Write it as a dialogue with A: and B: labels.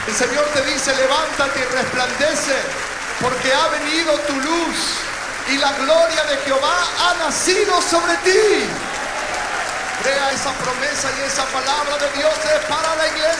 A: El Señor te dice: levántate y resplandece, porque ha venido tu luz y la gloria de Jehová ha nacido sobre ti. Crea esa promesa y esa palabra de Dios es para la iglesia.